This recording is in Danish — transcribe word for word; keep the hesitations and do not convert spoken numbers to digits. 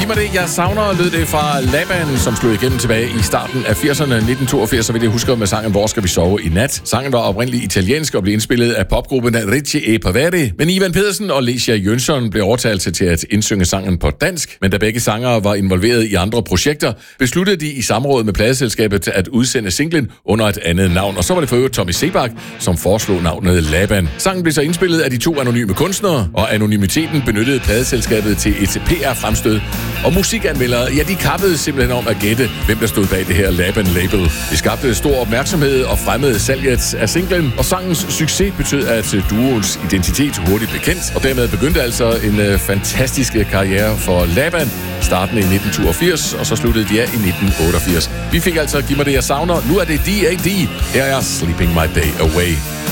Giv mig det, jeg savner, lød det fra Laban, som slog igennem tilbage i starten af firserne. nitten toogfirs, så vil jeg huske med sangen Hvor skal vi sove i nat? Sangen var oprindeligt italiensk og blev indspillet af popgruppen Ricci e Poveri. Men Ivan Pedersen og Lecia Jønsson blev overtalt til at indsynge sangen på dansk. Men da begge sangere var involveret i andre projekter, besluttede de i samråd med pladeselskabet at udsende singlen under et andet navn. Og så var det for øvrigt Tommy Sebak, som foreslog navnet Laban. Sangen blev så indspillet af de to anonyme kunstnere, og anonymiteten benyttede pladeselskabet til et P R-fremstød. Og musikanmeldere, ja, de kappede simpelthen om at gætte, hvem der stod bag det her Laban-label. Det skabte stor opmærksomhed og fremmede salget af singlen, og sangens succes betød, at duoens identitet hurtigt blev kendt, og dermed begyndte altså en øh, fantastisk karriere for Laban, startende i nitten toogfirs, og så sluttede de af i nitten otteogfirs. Vi fik altså Giv mig det, jeg savner. Nu er det D A D. Her er Sleeping My Day Away.